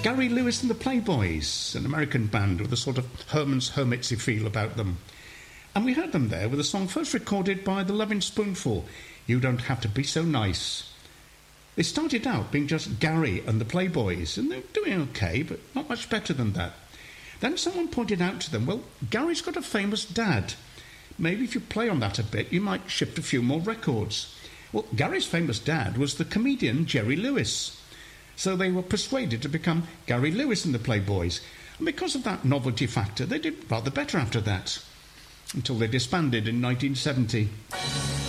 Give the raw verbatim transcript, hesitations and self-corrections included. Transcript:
Gary Lewis and the Playboys, an American band with a sort of Herman's Hermitsy feel about them. And we heard them there with a song first recorded by the Lovin' Spoonful, You Don't Have to Be So Nice. They started out being just Gary and the Playboys, and they were doing okay, but not much better than that. Then someone pointed out to them, well, Gary's got a famous dad. Maybe if you play on that a bit, you might shift a few more records. Well, Gary's famous dad was the comedian Jerry Lewis. So they were persuaded to become Gary Lewis and the Playboys. And because of that novelty factor, they did rather better after that, until they disbanded in nineteen seventy.